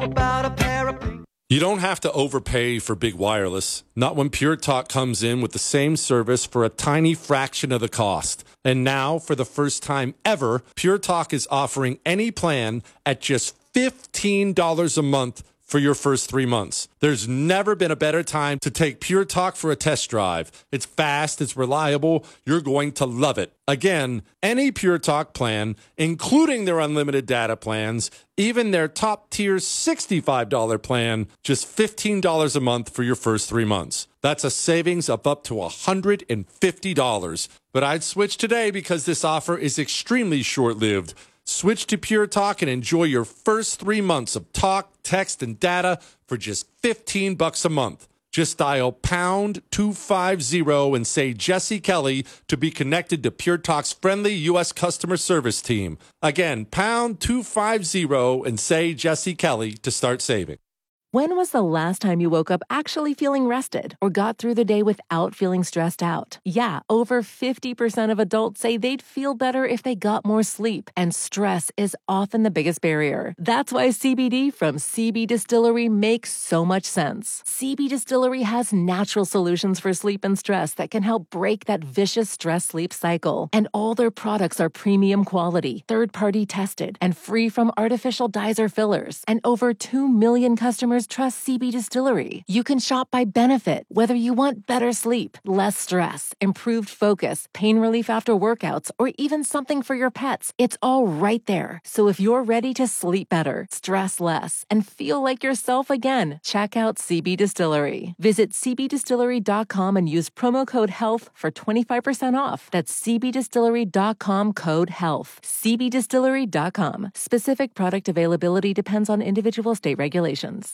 about a pair of pink. You don't have to overpay for big wireless, not when Pure Talk comes in with the same service for a tiny fraction of the cost. And now, for the first time ever, Pure Talk is offering any plan at just $15 a month for your first 3 months. There's never been a better time to take Pure Talk for a test drive. It's fast, it's reliable, you're going to love it. Again, any Pure Talk plan, including their unlimited data plans, even their top tier $65 plan, just $15 a month for your first 3 months. That's a savings of up to $150. But I'd switch today because this offer is extremely short-lived. Switch to Pure Talk and enjoy your first 3 months of talk, text, and data for just $15 a month. Just dial pound 250 and say Jesse Kelly to be connected to Pure Talk's friendly U.S. customer service team. Again, pound 250 and say Jesse Kelly to start saving. When was the last time you woke up actually feeling rested or got through the day without feeling stressed out? Yeah, over 50% of adults say they'd feel better if they got more sleep, and stress is often the biggest barrier. That's why CBD from CB Distillery makes so much sense. CB Distillery has natural solutions for sleep and stress that can help break that vicious stress-sleep cycle. And all their products are premium quality, third-party tested, and free from artificial dyes or fillers. And over 2 million customers trust CB Distillery. You can shop by benefit, whether you want better sleep, less stress, improved focus, pain relief after workouts, or even something for your pets. It's all right there. So if you're ready to sleep better, stress less, and feel like yourself again, check out CB Distillery. Visit cbdistillery.com and use promo code HEALTH for 25% off. That's cbdistillery.com code HEALTH. cbdistillery.com. Specific product availability depends on individual state regulations.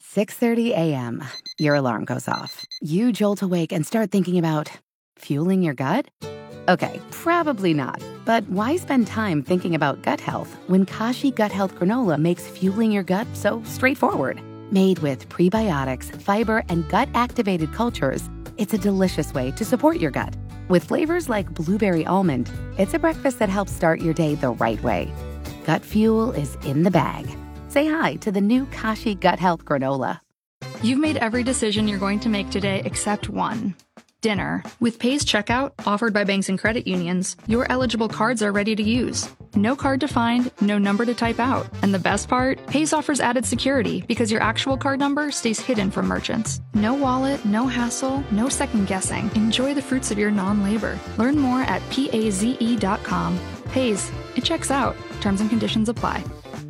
6:30 a.m. Your alarm goes off. You jolt awake and start thinking about fueling your gut? Okay, probably not. But why spend time thinking about gut health when Kashi Gut Health Granola makes fueling your gut so straightforward? Made with prebiotics, fiber, and gut-activated cultures, it's a delicious way to support your gut. With flavors like blueberry almond, it's a breakfast that helps start your day the right way. Gut fuel is in the bag. Say hi to the new Kashi Gut Health Granola. You've made every decision you're going to make today except one. Dinner. With Pay's checkout, offered by banks and credit unions, your eligible cards are ready to use. No card to find, no number to type out. And the best part? Pay's offers added security because your actual card number stays hidden from merchants. No wallet, no hassle, no second guessing. Enjoy the fruits of your non-labor. Learn more at paze.com. Pay's. It checks out. Terms and conditions apply.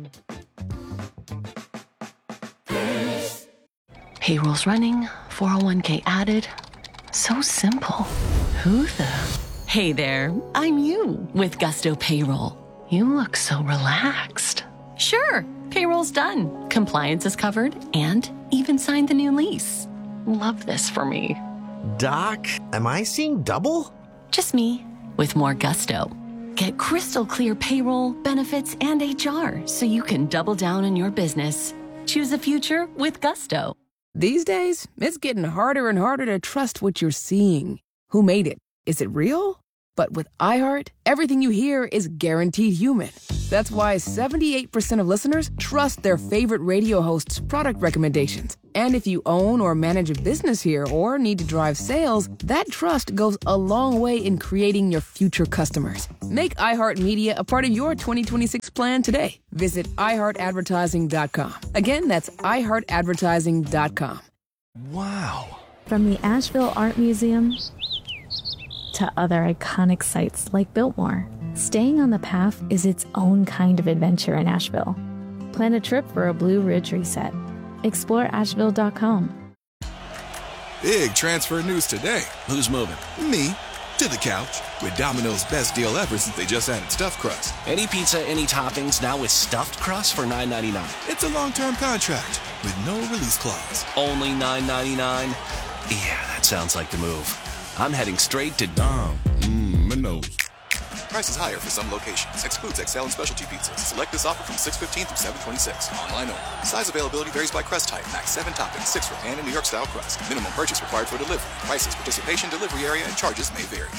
Payroll's running, 401k added. So simple. Who the? Hey there, I'm you with Gusto Payroll. You look so relaxed. Sure, payroll's done. Compliance is covered and even signed the new lease. Love this for me. Doc, am I seeing double? Just me with more Gusto. Get crystal clear payroll, benefits, and HR so you can double down on your business. Choose a future with Gusto. These days, it's getting harder and harder to trust what you're seeing. Who made it? Is it real? But with iHeart, everything you hear is guaranteed human. That's why 78% of listeners trust their favorite radio hosts' product recommendations. And if you own or manage a business here or need to drive sales, that trust goes a long way in creating your future customers. Make iHeartMedia a part of your 2026 plan today. Visit iHeartAdvertising.com. Again, that's iHeartAdvertising.com. Wow. From the Asheville Art Museum to other iconic sites like Biltmore, staying on the path is its own kind of adventure in Asheville. Plan a trip for a Blue Ridge reset. Explore Asheville.com. Big transfer news today. Who's moving? Me. To the couch. With Domino's best deal ever since they just added stuffed crust. Any pizza, any toppings, now with stuffed crust for $9.99. It's a long-term contract with no release clause. Only $9.99? Yeah, that sounds like the move. I'm heading straight to Domino's. Prices higher for some locations. Excludes XL and specialty pizzas. Select this offer from 6/15 through 7/26. Online only. Size availability varies by crust type. Max 7 toppings, 6 for pan and New York style crust. Minimum purchase required for delivery. Prices, participation, delivery area, and charges may vary.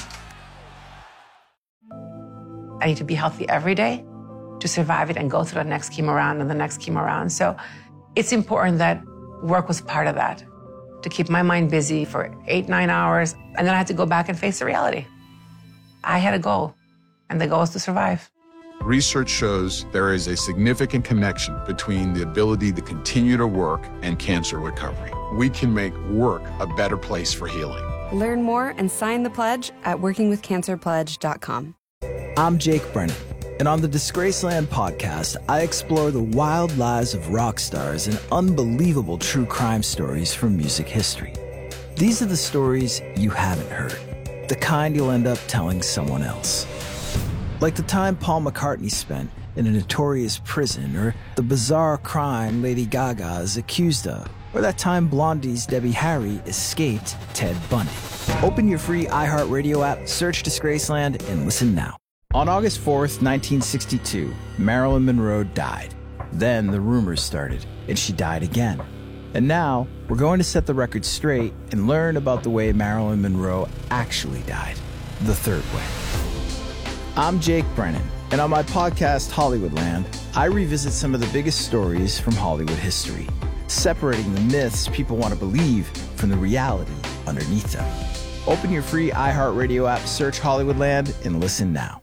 I need to be healthy every day to survive it and go through the next chemo round and the next chemo round. So It's important that work was part of that, to keep my mind busy for 8-9 hours, and then I had to go back and face the reality. I had a goal, and the goal is to survive. Research shows there is a significant connection between the ability to continue to work and cancer recovery. We can make work a better place for healing. Learn more and sign the pledge at workingwithcancerpledge.com. I'm Jake Brennan, and on the Disgraceland podcast, I explore the wild lives of rock stars and unbelievable true crime stories from music history. These are the stories you haven't heard, the kind you'll end up telling someone else. Like the time Paul McCartney spent in a notorious prison, or the bizarre crime Lady Gaga is accused of, or that time Blondie's Debbie Harry escaped Ted Bundy. Open your free iHeartRadio app, search Disgraceland, and listen now. On August 4th, 1962, Marilyn Monroe died. Then the rumors started, and she died again. And now, we're going to set the record straight and learn about the way Marilyn Monroe actually died, the third way. I'm Jake Brennan, and on my podcast, Hollywoodland, I revisit some of the biggest stories from Hollywood history, separating the myths people want to believe from the reality underneath them. Open your free iHeartRadio app, search Hollywoodland, and listen now.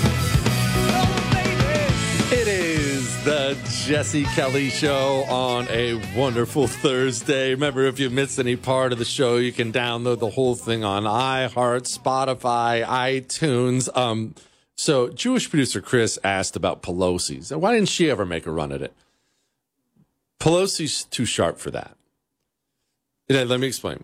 It is the Jesse Kelly Show on a wonderful Thursday. Remember, if you missed any part of the show, you can download the whole thing on iHeart, Spotify, iTunes. So Jewish producer Chris asked about Pelosi's. Why didn't she ever make a run at it? Pelosi's too sharp for that. Let me explain.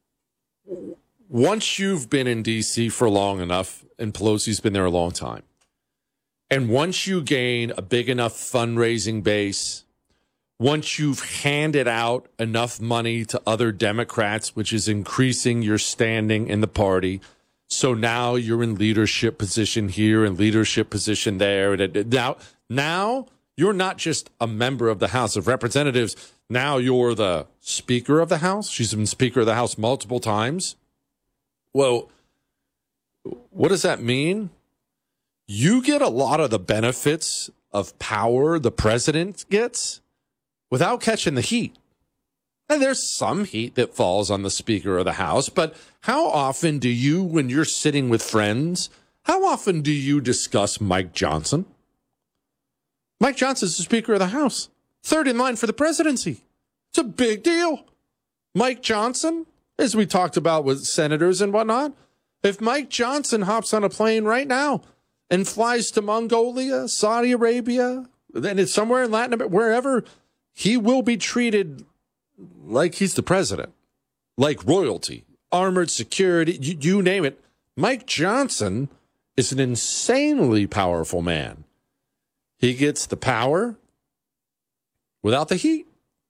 Once you've been in D.C. for long enough, and Pelosi's been there a long time, and once you gain a big enough fundraising base, once you've handed out enough money to other Democrats, which is increasing your standing in the party, so now you're in leadership position here and leadership position there. Now you're not just a member of the House of Representatives. Now you're the Speaker of the House. She's been Speaker of the House multiple times. Well, what does that mean? You get a lot of the benefits of power the president gets without catching the heat. And there's some heat that falls on the Speaker of the House, but how often do you, when you're sitting with friends, how often do you discuss Mike Johnson? Mike Johnson's the Speaker of the House, third in line for the presidency. It's a big deal. Mike Johnson, as we talked about with senators and whatnot, if Mike Johnson hops on a plane right now and flies to Mongolia, Saudi Arabia, then it's somewhere in Latin America, wherever, he will be treated like he's the president, like royalty, armored security, you name it. Mike Johnson is an insanely powerful man. He gets the power without the heat.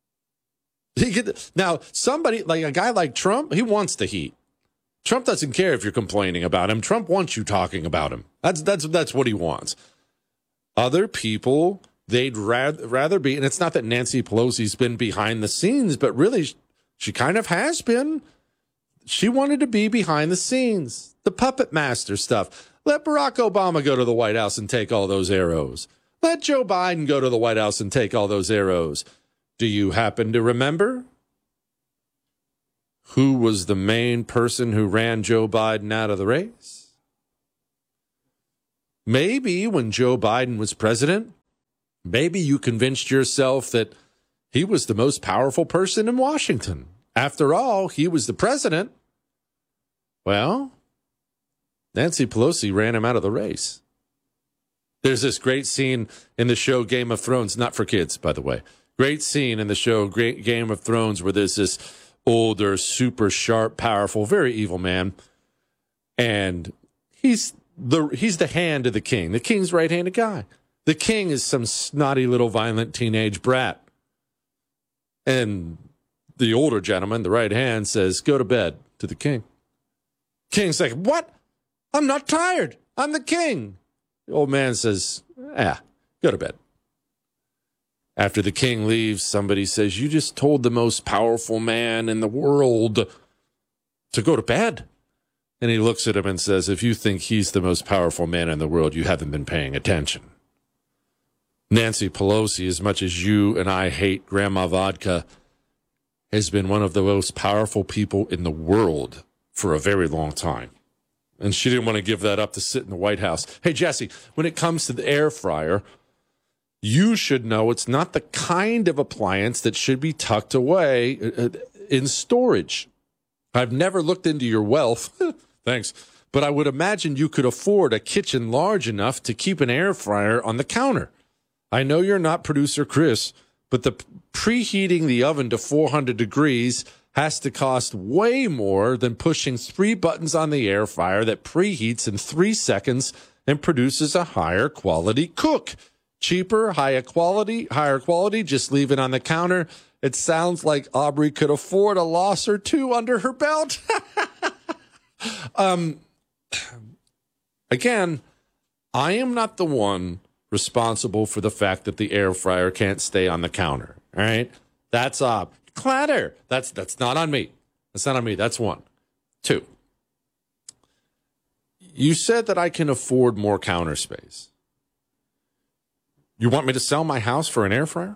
Now, somebody like a guy like Trump, he wants the heat. Trump doesn't care if you're complaining about him. Trump wants you talking about him. That's what he wants. Other people, they'd rather be, and it's not that Nancy Pelosi's been behind the scenes, but really she kind of has been. She wanted to be behind the scenes, the puppet master stuff. Let Barack Obama go to the White House and take all those arrows. Let Joe Biden go to the White House and take all those arrows. Do you happen to remember who was the main person who ran Joe Biden out of the race? Maybe when Joe Biden was president, maybe you convinced yourself that he was the most powerful person in Washington. After all, he was the president. Well, Nancy Pelosi ran him out of the race. There's this great scene in the show Game of Thrones, not for kids, by the way. Great scene in the show Game of Thrones where there's this older, super sharp, powerful, very evil man. And he's the hand of the king, the king's right-handed guy. The king is some snotty little violent teenage brat. And the older gentleman, the right hand, says, go to bed to the king. King's like, what? I'm not tired. I'm the king. The old man says, go to bed. After the king leaves, somebody says, you just told the most powerful man in the world to go to bed. And he looks at him and says, if you think he's the most powerful man in the world, you haven't been paying attention. Nancy Pelosi, as much as you and I hate Grandma Vodka, has been one of the most powerful people in the world for a very long time. And she didn't want to give that up to sit in the White House. Hey, Jesse, when it comes to the air fryer, you should know it's not the kind of appliance that should be tucked away in storage. I've never looked into your wealth. Thanks. But I would imagine you could afford a kitchen large enough to keep an air fryer on the counter. I know you're not producer Chris, but the preheating the oven to 400 degrees has to cost way more than pushing 3 buttons on the air fryer that preheats in 3 seconds and produces a higher quality cook. Cheaper, higher quality, just leave it on the counter. It sounds like Aubrey could afford a loss or two under her belt. Again, I am not the one responsible for the fact that the air fryer can't stay on the counter. All right? That's clatter. That's not on me. That's not on me. That's one. 2. You said that I can afford more counter space. You want me to sell my house for an air fryer?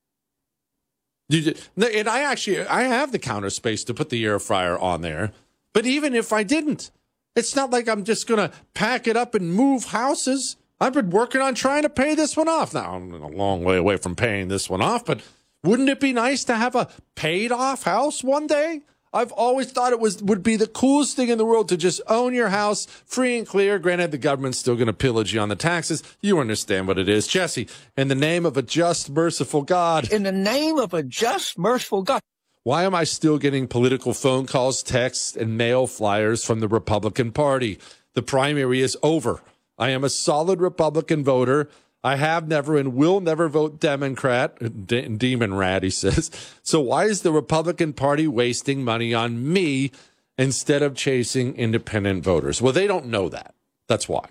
And I have the counter space to put the air fryer on there. But even if I didn't, it's not like I'm just going to pack it up and move houses. I've been working on trying to pay this one off. Now, I'm a long way away from paying this one off, but wouldn't it be nice to have a paid-off house one day? I've always thought it would be the coolest thing in the world to just own your house free and clear. Granted, the government's still going to pillage you on the taxes. You understand what it is. Jesse, in the name of a just, merciful God. In the name of a just, merciful God. Why am I still getting political phone calls, texts, and mail flyers from the Republican Party? The primary is over. I am a solid Republican voter. I have never and will never vote Democrat. Demon rat, he says. So why is the Republican Party wasting money on me instead of chasing independent voters? Well, they don't know that. That's why.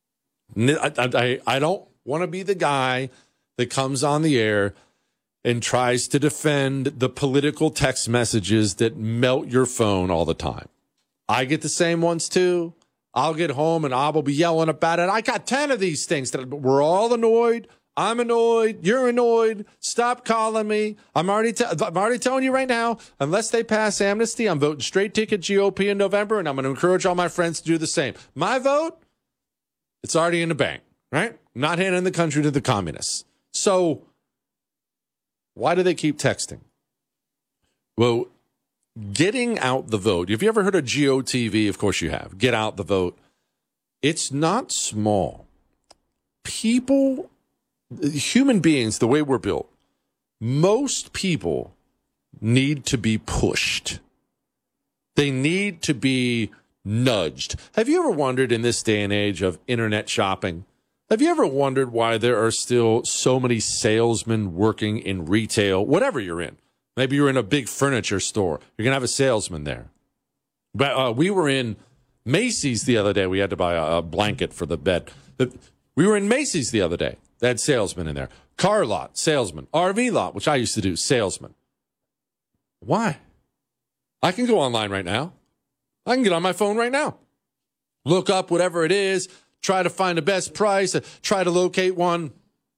I don't want to be the guy that comes on the air and tries to defend the political text messages that melt your phone all the time. I get the same ones too. I'll get home and I will be yelling about it. I got 10 of these things that we're all annoyed. I'm annoyed. You're annoyed. Stop calling me. I'm already telling you right now, unless they pass amnesty, I'm voting straight ticket GOP in November, and I'm going to encourage all my friends to do the same. My vote, it's already in the bank, right? I'm not handing the country to the communists. So why do they keep texting? Well, getting out the vote. Have you ever heard of GOTV? Of course you have. Get out the vote. It's not small. People, human beings, the way we're built, most people need to be pushed. They need to be nudged. Have you ever wondered in this day and age of internet shopping, have you ever wondered why there are still so many salesmen working in retail, whatever you're in? Maybe you're in a big furniture store. You're going to have a salesman there. But we were in Macy's the other day. We had to buy a blanket for the bed. We were in Macy's the other day. They had salesmen in there. Car lot, salesman. RV lot, which I used to do, salesman. Why? I can go online right now. I can get on my phone right now. Look up whatever it is. Try to find the best price. Try to locate one.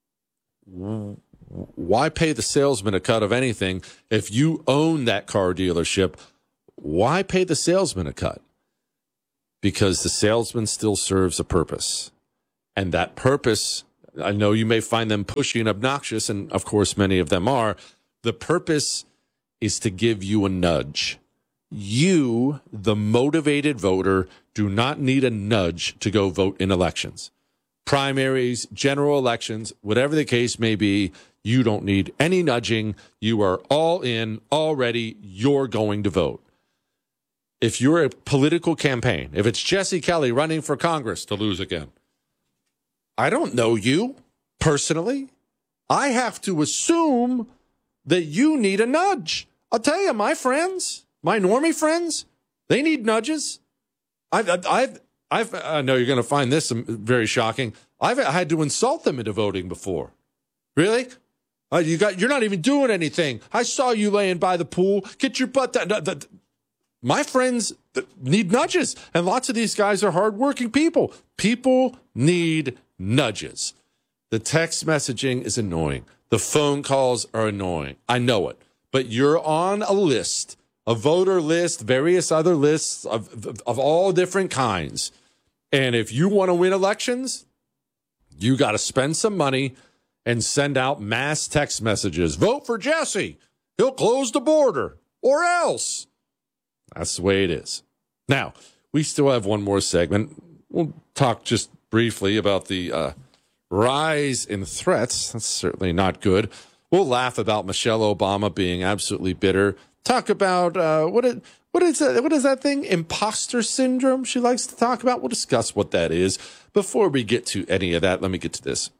Why pay the salesman a cut of anything? If you own that car dealership, why pay the salesman a cut? Because the salesman still serves a purpose. And that purpose, I know you may find them pushy and obnoxious, and of course many of them are. The purpose is to give you a nudge. You, the motivated voter, do not need a nudge to go vote in elections. Primaries, general elections, whatever the case may be, you don't need any nudging. You are all in, already, you're going to vote. If you're a political campaign, if it's Jesse Kelly running for Congress to lose again, I don't know you personally. I have to assume that you need a nudge. I'll tell you, my friends, my normie friends, they need nudges. I know you're going to find this very shocking. I've had to insult them into voting before. Really? You're not even doing anything. I saw you laying by the pool. Get your butt down. My friends need nudges, and lots of these guys are hardworking people. People need nudges. The text messaging is annoying. The phone calls are annoying. I know it. But you're on a list, a voter list, various other lists of all different kinds. And if you want to win elections, you got to spend some money and send out mass text messages. Vote for Jesse. He'll close the border. Or else. That's the way it is. Now, we still have one more segment. We'll talk just briefly about the rise in threats. That's certainly not good. We'll laugh about Michelle Obama being absolutely bitter. Talk about what is that thing? Imposter syndrome she likes to talk about. We'll discuss what that is. Before we get to any of that, let me get to this.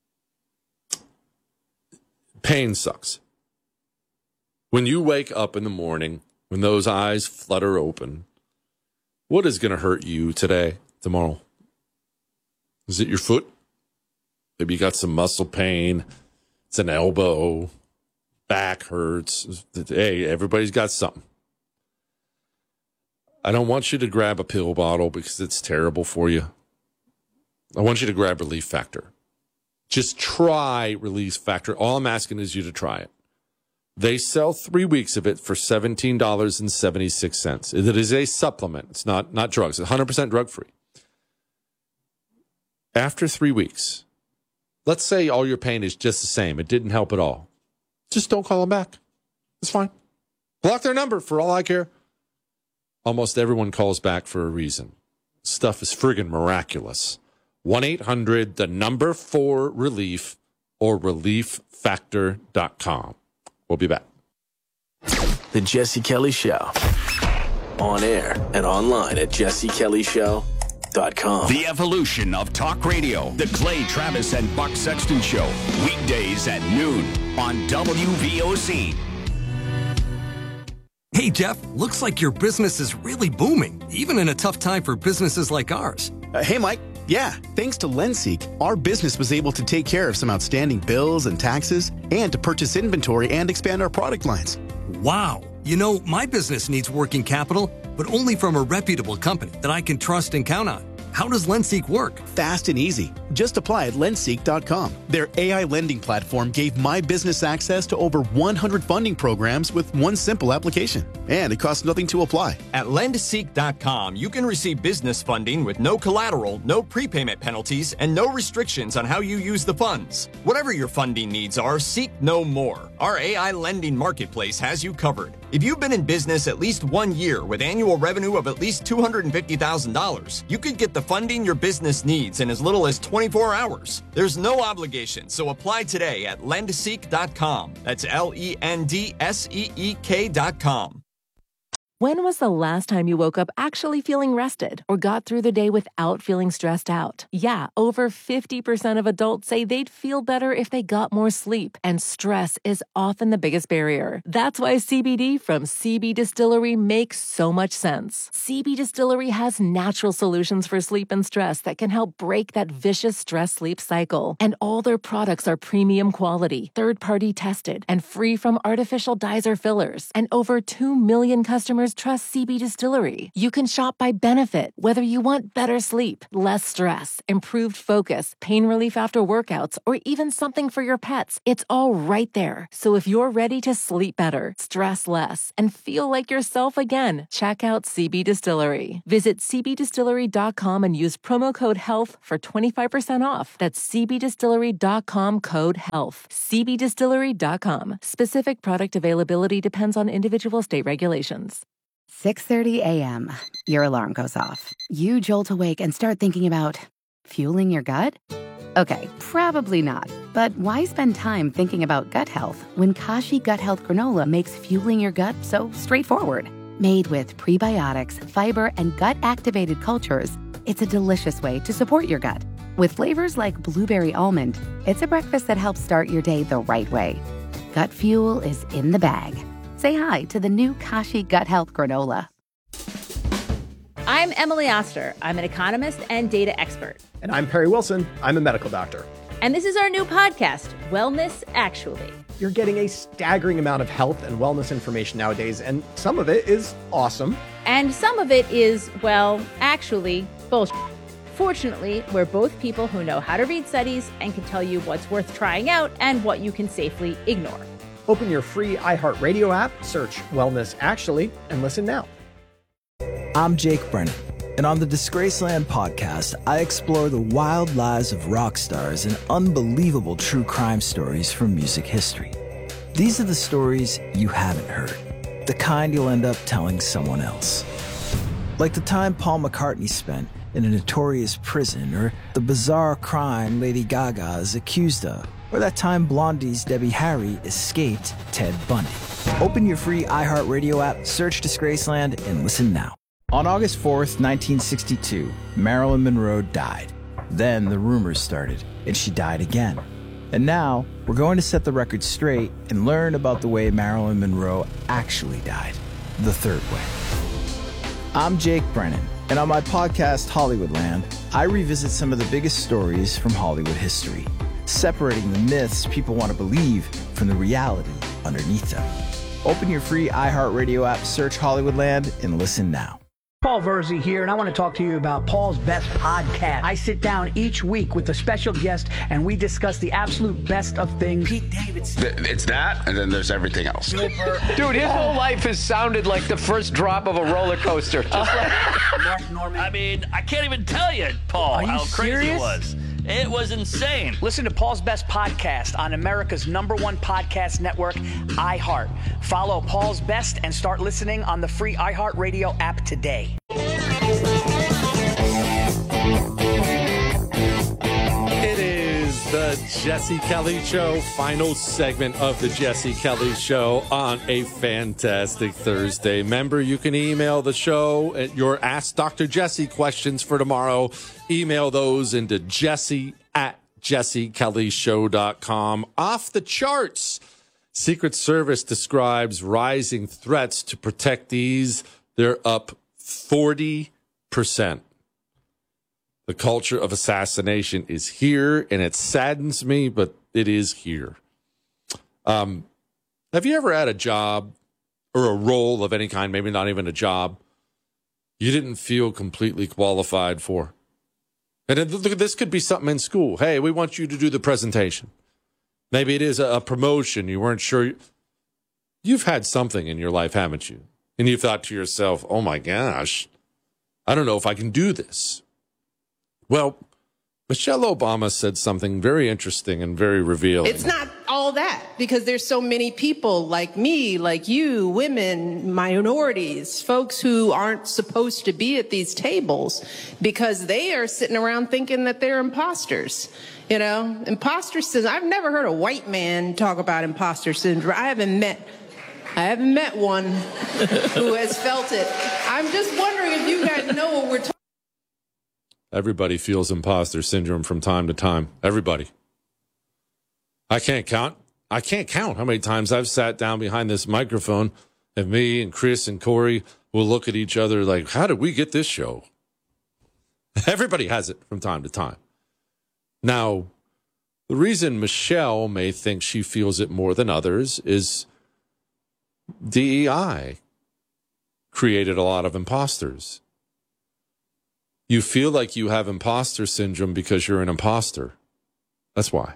Pain sucks. When you wake up in the morning, when those eyes flutter open, what is going to hurt you today, tomorrow? Is it your foot? Maybe you got some muscle pain. It's an elbow. Back hurts. Hey, everybody's got something. I don't want you to grab a pill bottle because it's terrible for you. I want you to grab Relief Factor. Just try Relief Factor. All I'm asking is you to try it. They sell 3 weeks of it for $17.76. It is a supplement. It's not drugs. It's 100% drug-free. After 3 weeks, let's say all your pain is just the same. It didn't help at all. Just don't call them back. It's fine. Block their number for all I care. Almost everyone calls back for a reason. Stuff is friggin' miraculous. 1-800-4-RELIEF or relieffactor.com. We'll be back. The Jesse Kelly Show. On air and online at jessekellyshow.com. The evolution of talk radio. The Clay Travis and Buck Sexton Show. Weekdays at noon on WVOC. Hey, Jeff, looks like your business is really booming, even in a tough time for businesses like ours. Hey, Mike. Yeah, thanks to Lenseek, our business was able to take care of some outstanding bills and taxes and to purchase inventory and expand our product lines. Wow. You know, my business needs working capital, but only from a reputable company that I can trust and count on. How does Lenseek work? Fast and easy. Just apply at lenseek.com. Their AI lending platform gave my business access to over 100 funding programs with one simple application. And it costs nothing to apply. At lendseek.com, you can receive business funding with no collateral, no prepayment penalties, and no restrictions on how you use the funds. Whatever your funding needs are, seek no more. Our AI lending marketplace has you covered. If you've been in business at least 1 year with annual revenue of at least $250,000, you could get the funding your business needs in as little as 24 hours. There's no obligation, so apply today at lendseek.com. That's LENDSEEK.com. When was the last time you woke up actually feeling rested or got through the day without feeling stressed out? Yeah, over 50% of adults say they'd feel better if they got more sleep, and stress is often the biggest barrier. That's why CBD from CB Distillery makes so much sense. CB Distillery has natural solutions for sleep and stress that can help break that vicious stress-sleep cycle. And all their products are premium quality, third-party tested, and free from artificial dyes or fillers. And over 2 million customers trust CB Distillery. You can shop by benefit, whether you want better sleep, less stress, improved focus, pain relief after workouts, or even something for your pets. It's all right there. So if you're ready to sleep better, stress less, and feel like yourself again, check out CB Distillery. Visit cbdistillery.com and use promo code HEALTH for 25% off. That's cbdistillery.com code HEALTH. cbdistillery.com. Specific product availability depends on individual state regulations. 6:30 a.m. Your alarm goes off. You jolt awake and start thinking about fueling your gut? Okay, probably not. But why spend time thinking about gut health when Kashi Gut Health Granola makes fueling your gut so straightforward? Made with prebiotics, fiber, and gut-activated cultures, it's a delicious way to support your gut. With flavors like blueberry almond, it's a breakfast that helps start your day the right way. Gut fuel is in the bag. Say hi to the new Kashi Gut Health Granola. I'm Emily Oster. I'm an economist and data expert. And I'm Perry Wilson. I'm a medical doctor. And this is our new podcast, Wellness Actually. You're getting a staggering amount of health and wellness information nowadays, and some of it is awesome. And some of it is, well, actually, bullshit. Fortunately, we're both people who know how to read studies and can tell you what's worth trying out and what you can safely ignore. Open your free iHeartRadio app, search Wellness Actually, and listen now. I'm Jake Brennan, and on the Disgraceland podcast, I explore the wild lives of rock stars and unbelievable true crime stories from music history. These are the stories you haven't heard, the kind you'll end up telling someone else. Like the time Paul McCartney spent in a notorious prison, or the bizarre crime Lady Gaga is accused of, or that time Blondie's Debbie Harry escaped Ted Bundy. Open your free iHeartRadio app, search Disgraceland, and listen now. On August 4th, 1962, Marilyn Monroe died. Then the rumors started, and she died again. And now, we're going to set the record straight and learn about the way Marilyn Monroe actually died, the third way. I'm Jake Brennan, and on my podcast, Hollywoodland, I revisit some of the biggest stories from Hollywood history, separating the myths people want to believe from the reality underneath them. Open your free iHeartRadio app, search Hollywoodland, and listen now. Paul Verzi here, and I want to talk to you about Paul's Best Podcast. I sit down each week with a special guest, and we discuss the absolute best of things. Pete Davidson. It's that, and then there's everything else. Dude, his whole life has sounded like the first drop of a roller coaster. Just like Mark Norman. I mean, I can't even tell you, Paul, how crazy it was. It was insane. Listen to Paul's Best Podcast on America's #1 podcast network, iHeart. Follow Paul's Best and start listening on the free iHeartRadio app today. It is the Jesse Kelly Show, final segment of the Jesse Kelly Show on a fantastic Thursday. Remember, you can email the show at your Ask Dr. Jesse questions for tomorrow. Email those into jesse@jessekellyshow.com. Off the charts, Secret Service describes rising threats to protectees. They're up 40%. The culture of assassination is here, and it saddens me, but it is here. Have you ever had a job or a role of any kind, maybe not even a job, you didn't feel completely qualified for? And this could be something in school. Hey, we want you to do the presentation. Maybe it is a promotion. You weren't sure. You've had something in your life, haven't you? And you thought to yourself, oh my gosh, I don't know if I can do this. Well, Michelle Obama said something very interesting and very revealing. It's not all that, because there's so many people like me, like you, women, minorities, folks who aren't supposed to be at these tables because they are sitting around thinking that they're imposters. You know, imposter syndrome. I've never heard a white man talk about imposter syndrome. I haven't met one who has felt it. I'm just wondering if you guys know what we're talking about. Everybody feels imposter syndrome from time to time. Everybody. I can't count how many times I've sat down behind this microphone and me and Chris and Corey will look at each other like, how did we get this show? Everybody has it from time to time. Now, the reason Michelle may think she feels it more than others is DEI created a lot of imposters. You feel like you have imposter syndrome because you're an imposter. That's why.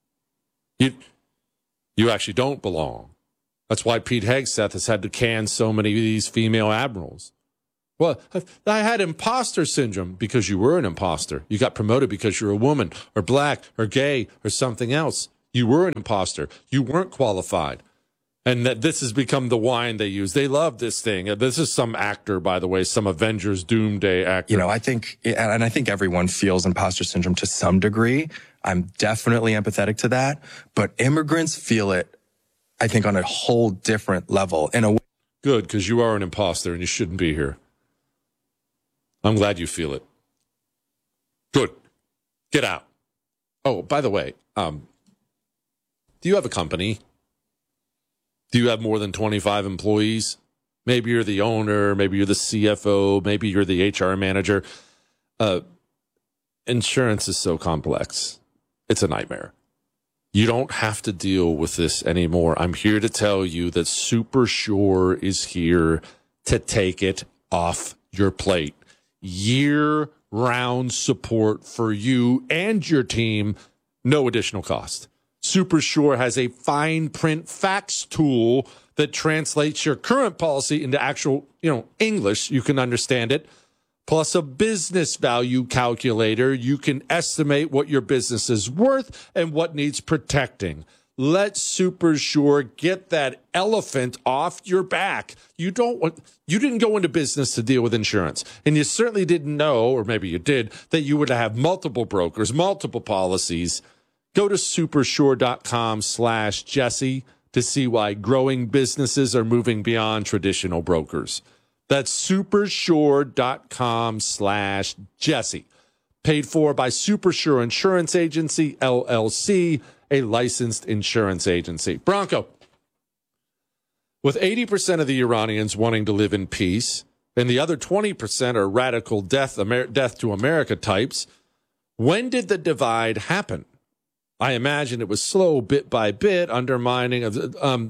You actually don't belong. That's why Pete Hegseth has had to can so many of these female admirals. Well, I had imposter syndrome because you were an imposter. You got promoted because you're a woman or black or gay or something else. You were an imposter. You weren't qualified. And that this has become the wine they use. They love this thing. This is some actor, by the way, some Avengers Doomsday actor. You know, I think everyone feels imposter syndrome to some degree. I'm definitely empathetic to that. But immigrants feel it, I think, on a whole different level. In a way. Good, because you are an imposter and you shouldn't be here. I'm glad you feel it. Good. Get out. Oh, by the way, do you have a company? Do you have more than 25 employees? Maybe you're the owner. Maybe you're the CFO. Maybe you're the HR manager. Insurance is so complex. It's a nightmare. You don't have to deal with this anymore. I'm here to tell you that SuperSure is here to take it off your plate. Year all-round support for you and your team, no additional cost. SuperSure has a fine print fax tool that translates your current policy into actual, English. You can understand it. Plus a business value calculator. You can estimate what your business is worth and what needs protecting. Let SuperSure get that elephant off your back. You didn't go into business to deal with insurance, and you certainly didn't know, or maybe you did, that you would have multiple brokers, multiple policies. Go to supersure.com/Jesse to see why growing businesses are moving beyond traditional brokers. That's supersure.com/Jesse. Paid for by SuperSure Insurance Agency, LLC, a licensed insurance agency. Bronco, with 80% of the Iranians wanting to live in peace, and the other 20% are radical death to America types, when did the divide happen? I imagine it was slow, bit by bit, undermining of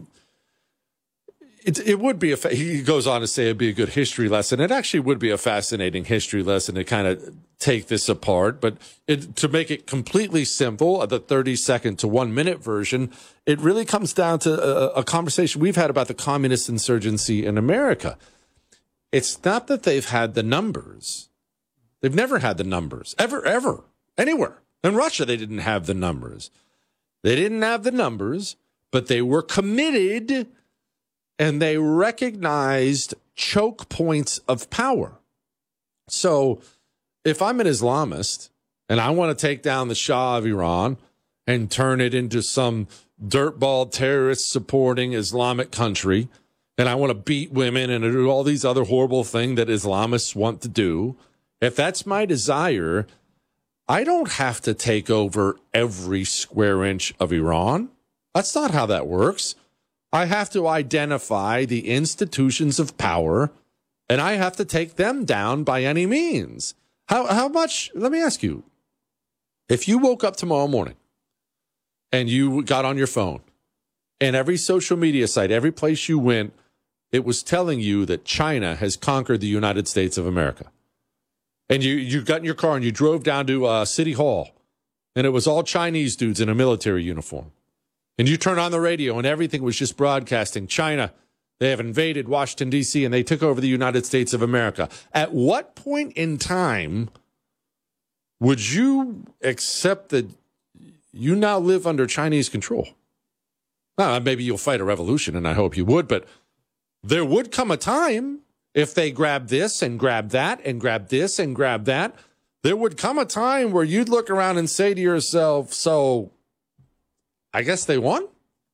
it would be he goes on to say it'd be a good history lesson. It actually would be a fascinating history lesson to kind of take this apart, but to make it completely simple, the 30-second to 1 minute version, it really comes down to a conversation we've had about the communist insurgency in America. It's not that they've had the numbers. They've never had the numbers, ever, anywhere. In Russia, they didn't have the numbers. They didn't have the numbers, but they were committed, and they recognized choke points of power. So if I'm an Islamist and I want to take down the Shah of Iran and turn it into some dirtball terrorist supporting Islamic country, and I want to beat women and do all these other horrible things that Islamists want to do, if that's my desire, I don't have to take over every square inch of Iran. That's not how that works. I have to identify the institutions of power, and I have to take them down by any means. How much? Let me ask you. If you woke up tomorrow morning and you got on your phone, and every social media site, every place you went, it was telling you that China has conquered the United States of America. And you got in your car and you drove down to City Hall, and it was all Chinese dudes in a military uniform. And you turn on the radio and everything was just broadcasting China. They have invaded Washington, D.C., and they took over the United States of America. At what point in time would you accept that you now live under Chinese control? Maybe you'll fight a revolution, and I hope you would, but there would come a time if they grab this and grab that and grab this and grab that, there would come a time where you'd look around and say to yourself, so I guess they won?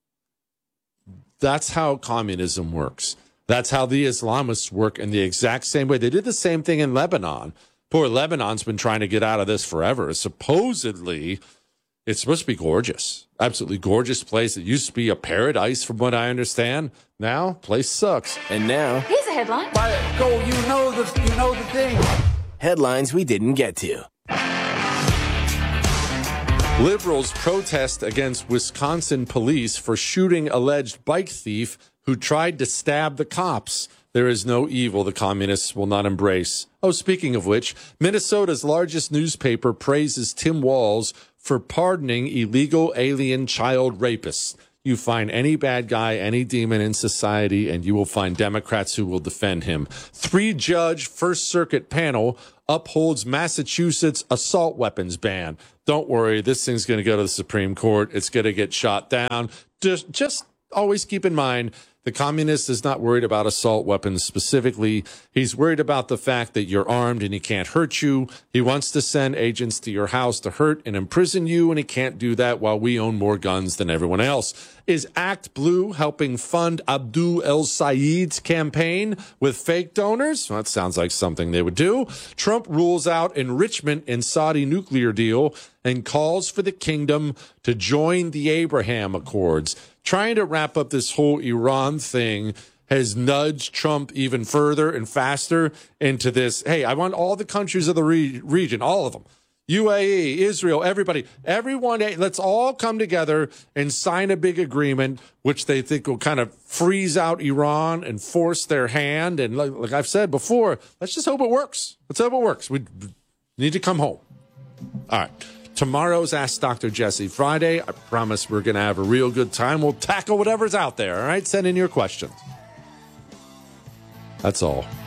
That's how communism works. That's how the Islamists work in the exact same way. They did the same thing in Lebanon. Poor Lebanon's been trying to get out of this forever. Supposedly, it's supposed to be gorgeous. Absolutely gorgeous place. It used to be a paradise from what I understand. Now, place sucks. And now, here's a headline. Go, you know the thing. Headlines we didn't get to. Liberals protest against Wisconsin police for shooting alleged bike thief who tried to stab the cops. There is no evil the communists will not embrace. Oh, speaking of which, Minnesota's largest newspaper praises Tim Walz for pardoning illegal alien child rapists. You find any bad guy, any demon in society, and you will find Democrats who will defend him. 3-judge First Circuit panel upholds Massachusetts assault weapons ban. Don't worry, this thing's going to go to the Supreme Court. It's going to get shot down. Just always keep in mind, the communist is not worried about assault weapons specifically. He's worried about the fact that you're armed and he can't hurt you. He wants to send agents to your house to hurt and imprison you, and he can't do that while we own more guns than everyone else. Is Act Blue helping fund Abdul El Sayed's campaign with fake donors? Well, that sounds like something they would do. Trump rules out enrichment in Saudi nuclear deal and calls for the kingdom to join the Abraham Accords. Trying to wrap up this whole Iran thing has nudged Trump even further and faster into this. Hey, I want all the countries of the region, all of them, UAE, Israel, everyone, let's all come together and sign a big agreement, which they think will kind of freeze out Iran and force their hand. And like I've said before, let's just hope it works. Let's hope it works. You need to come home. All right. Tomorrow's Ask Dr. Jesse Friday. I promise we're going to have a real good time. We'll tackle whatever's out there, all right? Send in your questions. That's all.